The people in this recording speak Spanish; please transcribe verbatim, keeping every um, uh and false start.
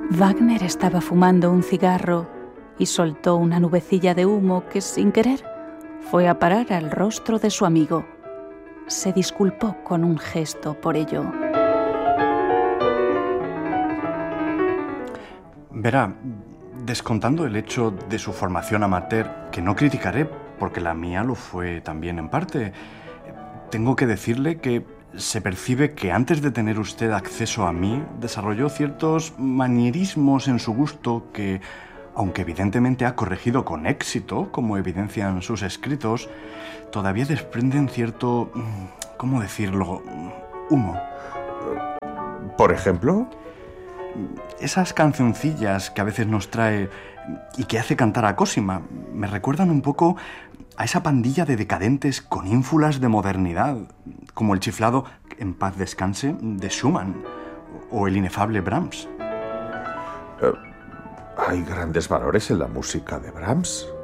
Wagner estaba fumando un cigarro y soltó una nubecilla de humo que, sin querer, fue a parar al rostro de su amigo. Se disculpó con un gesto por ello. Verá, descontando el hecho de su formación amateur, que no criticaré porque la mía lo fue también en parte, tengo que decirle que se percibe que antes de tener usted acceso a mí, desarrolló ciertos manierismos en su gusto que, aunque evidentemente ha corregido con éxito, como evidencian sus escritos, todavía desprenden cierto, ¿cómo decirlo?, humo. ¿Por ejemplo? Esas cancioncillas que a veces nos trae y que hace cantar a Cosima me recuerdan un poco a esa pandilla de decadentes con ínfulas de modernidad, como el chiflado En paz descanse de Schumann o el inefable Brahms. Uh, ¿Hay grandes valores en la música de Brahms?